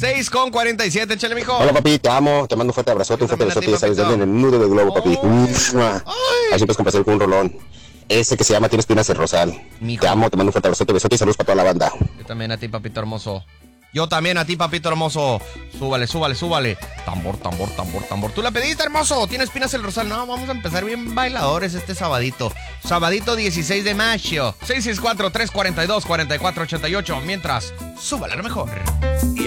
6:47, échale, mijo. Hola, papi, te amo, te mando un fuerte abrazote, ya sabes, desde el nudo del globo, papi. Así pues complacer con un rolón. Ese que se llama Tiene Espinas el Rosal. Mijo. Te amo, te mando un fuerte abrazote, besote y saludos para toda la banda. Yo también a ti, papito hermoso. Yo también a ti, papito hermoso. Súbale. Tambor. Tú la pediste, hermoso. ¿Tiene Espinas el Rosal? No, vamos a empezar bien bailadores este sabadito. Sabadito 16 de mayo. 664-342-4488. Mientras, súbale a lo mejor.